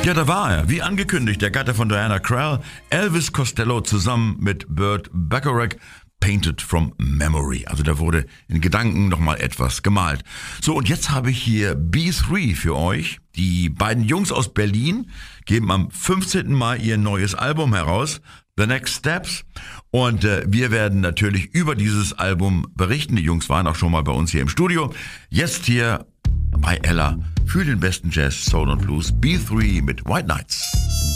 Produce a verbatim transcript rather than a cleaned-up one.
Ja, da war er, wie angekündigt, der Gatte von Diana Krall, Elvis Costello zusammen mit Burt Bacharach, Painted from Memory. Also da wurde in Gedanken nochmal etwas gemalt. So, und jetzt habe ich hier B drei für euch. Die beiden Jungs aus Berlin geben am fünfzehnten Mai ihr neues Album heraus, The Next Steps. Und äh, wir werden natürlich über dieses Album berichten. Die Jungs waren auch schon mal bei uns hier im Studio. Jetzt hier bei Ella für den besten Jazz, Soul und Blues, B drei mit White Nights.